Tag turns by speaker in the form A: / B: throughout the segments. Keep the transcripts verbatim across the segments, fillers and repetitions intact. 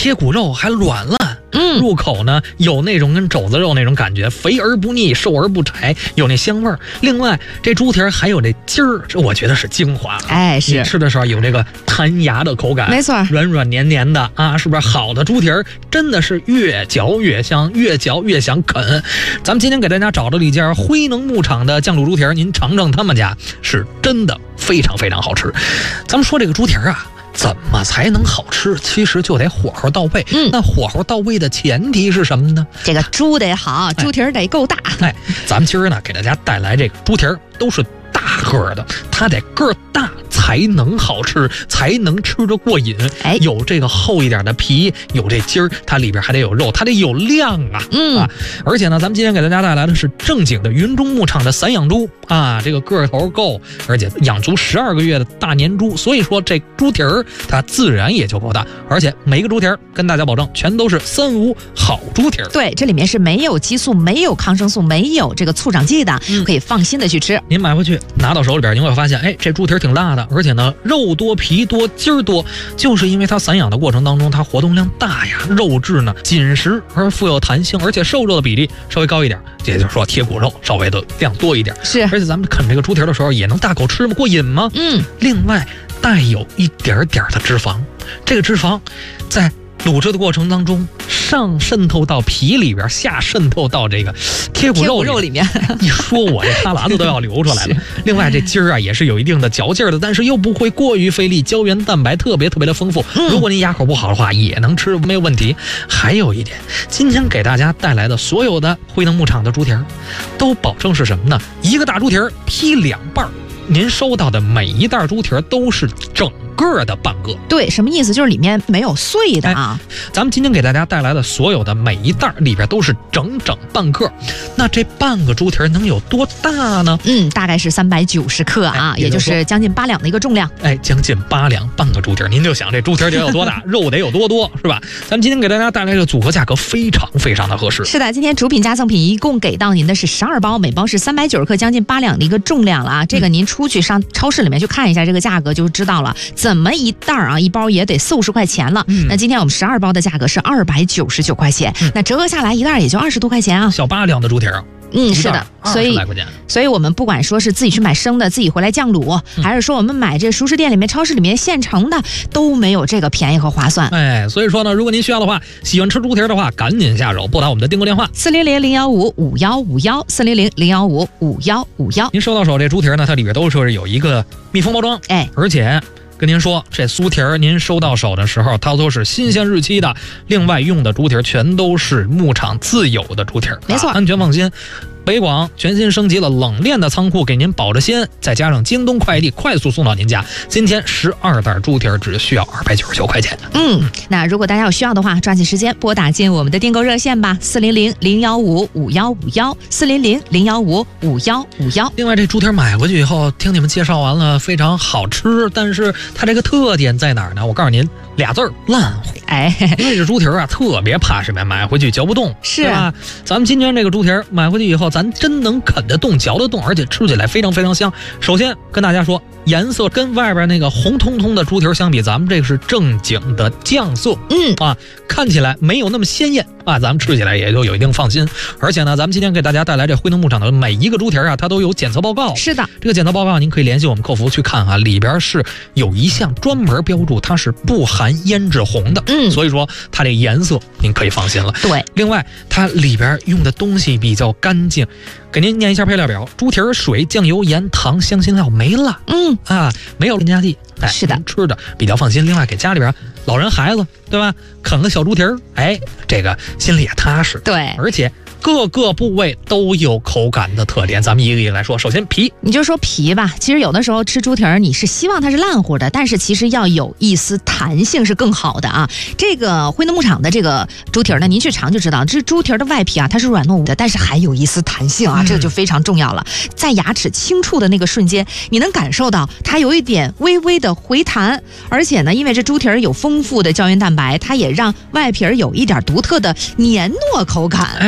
A: 贴骨肉还软烂，
B: 嗯，
A: 入口呢有那种跟肘子肉那种感觉，肥而不腻，瘦而不柴，有那香味儿。另外这猪蹄儿还有这筋儿，这我觉得是精华。
B: 哎，是
A: 你吃的时候有这个弹牙的口感，
B: 没错，
A: 软软黏黏的啊，是不是？好的猪蹄儿真的是越嚼越香，越嚼越想啃。咱们今天给大家找到了一家辉能牧场的酱卤猪蹄儿，您尝尝他们家是真的非常非常好吃。咱们说这个猪蹄儿啊，怎么才能好吃？其实就得火候到位。
B: 嗯，
A: 那火候到位的前提是什么呢？
B: 这个猪得好，猪蹄儿得够大。
A: 哎，咱们今儿呢给大家带来这个猪蹄儿都是大个的，它得个儿大才能好吃，才能吃得过瘾。
B: 哎，
A: 有这个厚一点的皮，有这筋儿，它里边还得有肉，它得有量啊。
B: 嗯
A: 啊，而且呢，咱们今天给大家带来的是正经的云中牧场的散养猪啊，这个个头够，而且养足十二个月的大年猪，所以说这猪蹄儿它自然也就够大，而且每一个猪蹄儿跟大家保证全都是三无好猪蹄儿。
B: 对，这里面是没有激素、没有抗生素、没有这个促长剂的，
A: 嗯、
B: 可以放心的去吃。
A: 您买回去拿到手里边，您会发现，哎，这猪蹄儿挺大的，而且呢，肉多、皮多、筋儿多，就是因为它散养的过程当中，它活动量大呀，肉质呢紧实而富有弹性，而且瘦肉的比例稍微高一点，也就是说贴骨肉稍微的量多一点。
B: 是，
A: 而且咱们啃这个猪蹄儿的时候，也能大口吃吗？过瘾吗？
B: 嗯。
A: 另外，带有一点点的脂肪，这个脂肪在卤制的过程当中，上渗透到皮里边，下渗透到这个贴骨肉里 面, 肉里面一说我这哈喇子都要流出来了。另外这筋儿啊也是有一定的嚼劲儿的，但是又不会过于费力，胶原蛋白特别特别的丰富。
B: 嗯、
A: 如果您牙口不好的话，也能吃，没有问题。还有一点，今天给大家带来的所有的辉能牧场的猪蹄儿，都保证是什么呢？一个大猪蹄儿劈两半，您收到的每一袋猪蹄儿都是整个的半个。
B: 对，什么意思？就是里面没有碎的啊。
A: 哎、咱们今天给大家带来的所有的每一袋里边都是整整半个。那这半个猪蹄儿能有多大呢？
B: 嗯，大概是三百九十克啊，
A: 哎、
B: 也就是将近八两的一个重量。
A: 哎，将近八两，半个猪蹄儿，您就想这猪蹄儿得有多大，肉得有多多，是吧？咱们今天给大家带来的组合价格非常非常的合适。
B: 是的，今天主品加赠品一共给到您的是十二包，每包是三百九十克，将近八两的一个重量了啊。这个您出去上超市里面去看一下这个价格就知道了。怎么一袋啊，一包也得四五十块钱了。嗯、那今天我们十二包的价格是二百九十九块钱，嗯、那折合下来一袋也就二十多块钱啊。
A: 小八两的猪蹄儿。
B: 嗯，是的，所以所以我们不管说是自己去买生的，自己回来酱卤，嗯、还是说我们买这熟食店里面、超市里面现成的，都没有这个便宜和划算。
A: 哎，所以说呢，如果您需要的话，喜欢吃猪蹄儿的话，赶紧下手，拨打我们的订购电话
B: 四零零零幺五五幺五幺四零零零幺五五幺五幺。
A: 您收到手这猪蹄儿呢，它里边都是有一个密封包装，
B: 哎，
A: 而且。跟您说，这酥蹄儿您收到手的时候，它都是新鲜日期的。另外用的猪蹄儿全都是牧场自有的猪蹄儿，
B: 没错，
A: 安全放心。北广全新升级了冷链的仓库，给您保着鲜，再加上京东快递快速送到您家。今天十二袋猪蹄儿只需要二百九十九块钱。
B: 嗯，那如果大家有需要的话，抓紧时间拨打进我们的订购热线吧，四零零零幺五五幺五幺四零零零幺五五幺五幺。
A: 另外，这猪蹄儿买回去以后，听你们介绍完了，非常好吃，但是它这个特点在哪儿呢？我告诉您，俩字儿烂乎。
B: 哎，
A: 因为这猪蹄儿啊，特别怕什么？买回去嚼不动，
B: 是
A: 吧？咱们今天这个猪蹄儿买回去以后，咱真能啃得动、嚼得动，而且吃起来非常非常香。首先跟大家说，颜色跟外边那个红彤彤的猪蹄儿相比，咱们这个是正经的酱色，
B: 嗯
A: 啊，看起来没有那么鲜艳啊，咱们吃起来也就有一定放心。而且呢，咱们今天给大家带来这辉能牧场的每一个猪蹄儿啊，它都有检测报告。
B: 是的，
A: 这个检测报告您可以联系我们客服去看啊，里边是有一项专门标注，它是不含胭脂红的，
B: 嗯，
A: 所以说它这颜色您可以放心了。
B: 对，
A: 另外它里边用的东西比较干净，给您念一下配料表：猪蹄儿、水、酱油、盐、糖、香辛料没了，
B: 嗯
A: 啊，没有添加剂，哎，
B: 是的，
A: 吃的比较放心。另外给家里边老人孩子，对吧？啃个小猪蹄儿，哎，这个心里也踏实。
B: 对，
A: 而且各个部位都有口感的特点，咱们一个一个来说。首先皮，
B: 你就说皮吧，其实有的时候吃猪蹄儿，你是希望它是烂乎的，但是其实要有一丝弹性是更好的啊。这个辉能牧场的这个猪蹄儿呢，您去尝就知道，这猪蹄儿的外皮啊，它是软糯无的，但是还有一丝弹性啊，嗯、这个就非常重要了。在牙齿轻触的那个瞬间，你能感受到它有一点微微的回弹，而且呢，因为这猪蹄儿有丰富的胶原蛋白，它也让外皮儿有一点独特的黏糯口感。
A: 哎，就。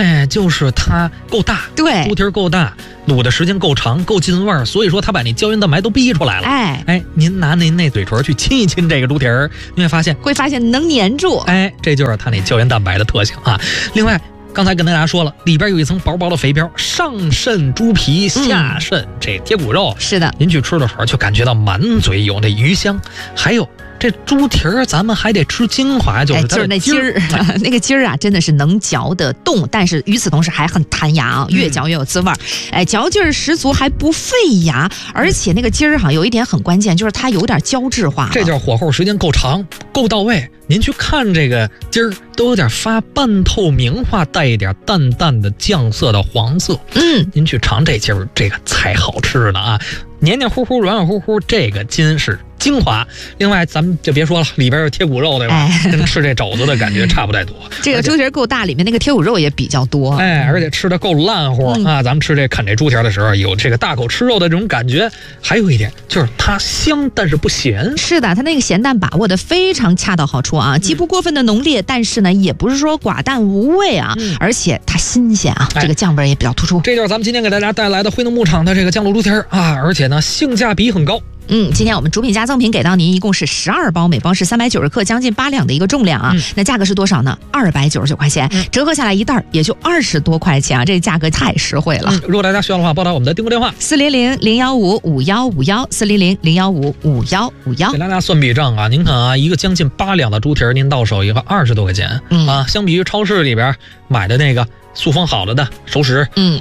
A: 就是它够大，
B: 对，
A: 猪蹄够大，卤的时间够长，够进味儿，所以说它把那胶原蛋白都逼出来了。
B: 哎
A: 哎，您拿您那嘴唇去亲一亲这个猪蹄儿，你会发现
B: 会发现能粘住。
A: 哎，这就是它那胶原蛋白的特性啊。另外，刚才跟大家说了，里边有一层薄薄的肥膘，上渗猪皮，下渗这贴骨肉。
B: 嗯、是的，
A: 您去吃的时候就感觉到满嘴有那鱼香，还有。这猪蹄儿咱们还得吃精华，就是它
B: 就是那筋儿，那个筋儿啊，真的是能嚼得动，但是与此同时还很弹牙啊，越嚼越有滋味儿。哎，嚼劲儿十足，还不费牙，而且那个筋儿哈，有一点很关键，就是它有点胶质化，
A: 这叫火候时间够长，够到位。您去看这个筋儿，都有点发半透明化，带一点淡淡的酱色的黄色。
B: 嗯，
A: 您去尝这筋儿，这个才好吃呢啊！黏黏糊糊、软软乎乎，这个筋是精华。另外，咱们就别说了，里边有贴骨肉，对吧？
B: 哎、
A: 跟吃这肘子的感觉差不太多。
B: 这个猪蹄够大，里面那个贴骨肉也比较多。
A: 哎，而且吃的够烂乎、嗯、啊！咱们吃这啃这猪蹄的时候，有这个大口吃肉的这种感觉。还有一点就是它香，但是不咸。
B: 是的，它那个咸淡把握的非常恰到好处啊，既不过分的浓烈，但是呢，也不是说寡淡无味啊，嗯、而且它新鲜啊，这个酱味也比较突出。
A: 这就是咱们今天给大家带来的辉农牧场的这个酱卤猪蹄啊，而且呢，性价比很高。
B: 嗯，今天我们主品加赠品给到您，一共是十二包，每包是三百九十克，将近八两的一个重量啊。嗯、那价格是多少呢？二百九十九块钱，嗯、折合下来一袋也就二十多块钱啊，这价格太实惠了。
A: 嗯、如果大家需要的话，拨打我们的订购电话
B: 四零零零幺五五幺五幺四零零零幺五五幺五幺。
A: 给大家算笔账啊，您看啊，一个将近八两的猪蹄儿，您到手一个二十多块钱，嗯啊，相比于超市里边买的那个塑封好了的熟食，嗯。